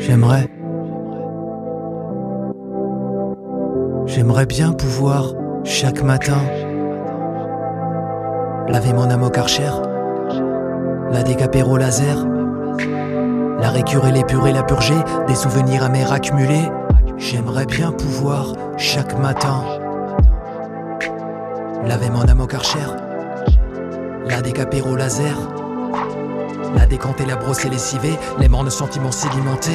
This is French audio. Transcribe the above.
J'aimerais bien pouvoir, chaque matin, laver mon âme au Karcher, la décaper au laser, la récurer, l'épurer, la purger, des souvenirs amers accumulés. J'aimerais bien pouvoir, chaque matin, laver mon âme au Karcher, la décaper au laser, la décanter, la brosser, lessiver, les mornes sentiments sédimentés.